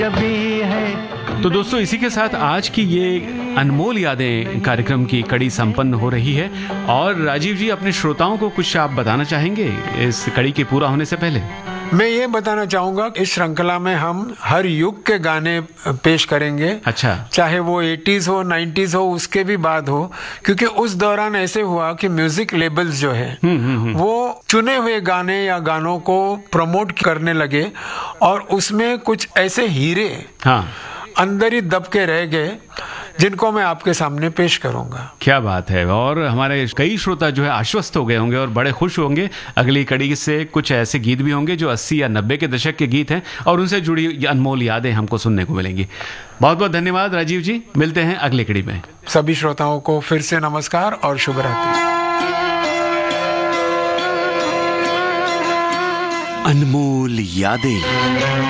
तो दोस्तों, इसी के साथ आज की ये अनमोल यादें कार्यक्रम की कड़ी संपन्न हो रही है। और राजीव जी, अपने श्रोताओं को कुछ आप बताना चाहेंगे इस कड़ी के पूरा होने से पहले? मैं ये बताना चाहूंगा कि इस श्रृंखला में हम हर युग के गाने पेश करेंगे। अच्छा। चाहे वो 80s हो, 90s हो, उसके भी बाद हो, क्योंकि उस दौरान ऐसे हुआ कि म्यूजिक लेबल्स जो है वो चुने हुए गाने या गानों को प्रमोट करने लगे और उसमें कुछ ऐसे हीरे अंदर ही दब के रह गए जिनको मैं आपके सामने पेश करूंगा। क्या बात है। और हमारे कई श्रोता जो है आश्वस्त हो गए होंगे और बड़े खुश होंगे। अगली कड़ी से कुछ ऐसे गीत भी होंगे जो 80 या 90 के दशक के गीत हैं और उनसे जुड़ी अनमोल यादें हमको सुनने को मिलेंगी। बहुत बहुत धन्यवाद राजीव जी, मिलते हैं अगली कड़ी में। सभी श्रोताओं को फिर से नमस्कार और शुभ रात्रि। अनमोल यादें।